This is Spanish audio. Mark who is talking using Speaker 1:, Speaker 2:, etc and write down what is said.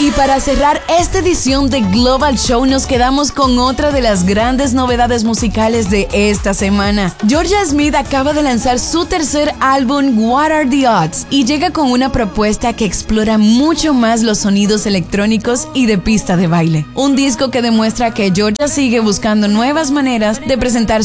Speaker 1: Y para cerrar esta edición de Global Show nos quedamos con otra de las grandes novedades musicales de esta semana. Georgia Smith acaba de lanzar su tercer álbum What Are the Odds y llega con una propuesta que explora mucho más los sonidos electrónicos y de pista de baile. Un disco que demuestra que Georgia sigue buscando nuevas maneras de presentar